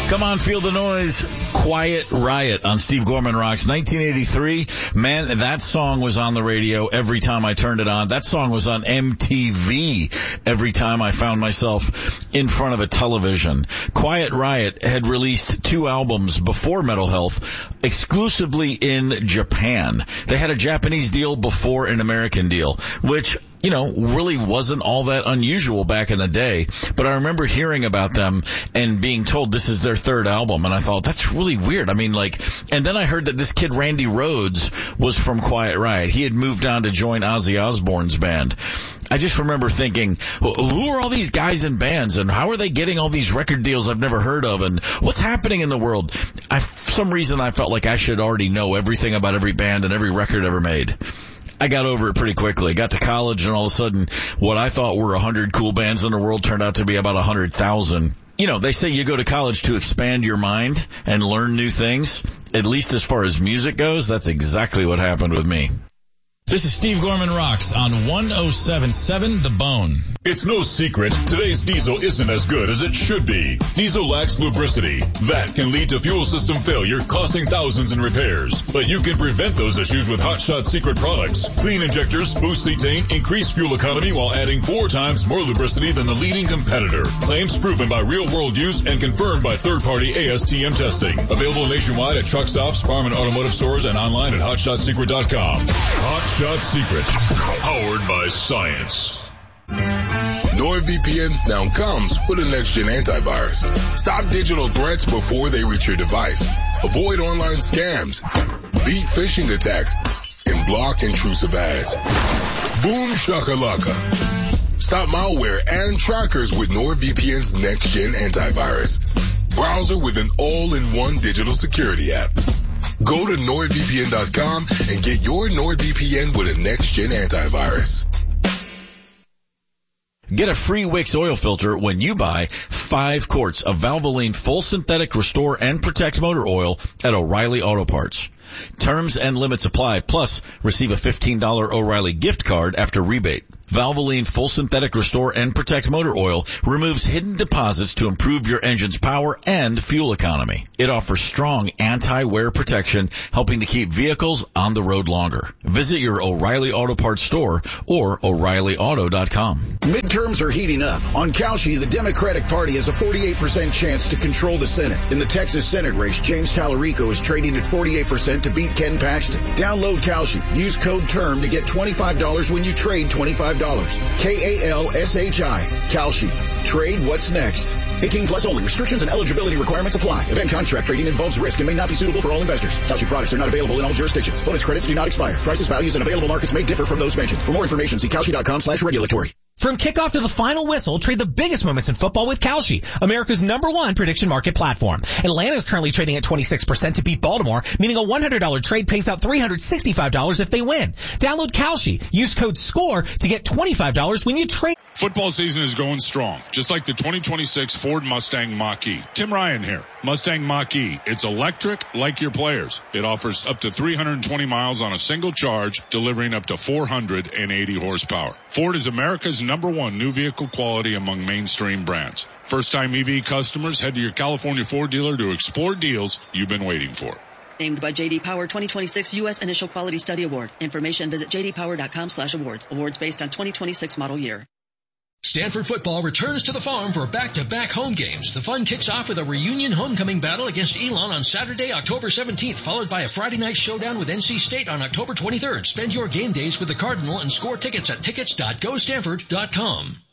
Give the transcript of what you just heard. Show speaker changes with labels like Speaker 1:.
Speaker 1: Come on, feel the noise. Quiet Riot on Steve Gorman Rocks. 1983. Man, that song was on the radio every time I turned it on. That song was on MTV every time I found myself in front of a television. Quiet Riot had released 2 albums before Metal Health, exclusively in Japan. They had a Japanese deal before an American deal, which, you know, really wasn't all that unusual back in the day. But I remember hearing about them and being told this is their 3rd album, and I thought, that's really weird. I mean, like, and then I heard that this kid Randy Rhoads was from Quiet Riot. He had moved on to join Ozzy Osbourne's band. I just remember thinking, who are all these guys in bands, and how are they getting all these record deals I've never heard of, and what's happening in the world? For some reason I felt like I should already know everything about every band and every record ever made. I got over it pretty quickly. Got to college, and all of a sudden, what I thought were 100 cool bands in the world turned out to be about 100,000. You know, they say you go to college to expand your mind and learn new things. At least as far as music goes, that's exactly what happened with me. This is Steve Gorman Rocks on 107.7 The Bone.
Speaker 2: It's no secret, today's diesel isn't as good as it should be. Diesel lacks lubricity. That can lead to fuel system failure, costing thousands in repairs. But you can prevent those issues with Hot Shot Secret products. Clean injectors, boost cetane, increase fuel economy while adding 4 times more lubricity than the leading competitor. Claims proven by real-world use and confirmed by third-party ASTM testing. Available nationwide at truck stops, farm and automotive stores, and online at hotshotsecret.com. Hot Shot Secret, powered by science.
Speaker 3: NordVPN now comes with a next-gen antivirus. Stop digital threats before they reach your device. Avoid online scams, beat phishing attacks, and block intrusive ads. Boom shakalaka. Stop malware and trackers with NordVPN's next-gen antivirus. Browser with an all-in-one digital security app. Go to NordVPN.com and get your NordVPN with a next-gen antivirus.
Speaker 1: Get a free Wix oil filter when you buy 5 quarts of Valvoline Full Synthetic Restore and Protect Motor Oil at O'Reilly Auto Parts. Terms and limits apply, plus receive a $15 O'Reilly gift card after rebate. Valvoline Full Synthetic Restore and Protect Motor Oil removes hidden deposits to improve your engine's power and fuel economy. It offers strong anti-wear protection, helping to keep vehicles on the road longer. Visit your O'Reilly Auto Parts store or O'ReillyAuto.com.
Speaker 4: Midterms are heating up. On Kalshi, the Democratic Party has a 48% chance to control the Senate. In the Texas Senate race, James Tallarico is trading at 48% to beat Ken Paxton. Download Kalshi. Use code TERM to get $25 when you trade $25. Kalshi. Kalshi. Trade what's next. 18 plus only. Restrictions and eligibility requirements apply. Event contract trading involves risk and may not be suitable for all investors. Kalshi products are not available in all jurisdictions. Bonus credits do not expire. Prices, values, and available markets may differ from those mentioned. For more information, see Kalshi.com/regulatory.
Speaker 5: From kickoff to the final whistle, trade the biggest moments in football with Kalshi, America's #1 prediction market platform. Atlanta is currently trading at 26% to beat Baltimore, meaning a $100 trade pays out $365 if they win. Download Kalshi. Use code SCORE to get $25 when you trade.
Speaker 6: Football season is going strong, just like the 2026 Ford Mustang Mach-E. Tim Ryan here. Mustang Mach-E. It's electric like your players. It offers up to 320 miles on a single charge, delivering up to 480 horsepower. Ford is America's #1 new vehicle quality among mainstream brands. First-time EV customers, head to your California Ford dealer to explore deals you've been waiting for.
Speaker 7: Named by J.D. Power 2026 U.S. Initial Quality Study Award. Information visit jdpower.com/awards. Awards based on 2026 model year.
Speaker 8: Stanford football returns to the farm for back-to-back home games. The fun kicks off with a reunion homecoming battle against Elon on Saturday, October 17th, followed by a Friday night showdown with NC State on October 23rd. Spend your game days with the Cardinal and score tickets at tickets.gostanford.com.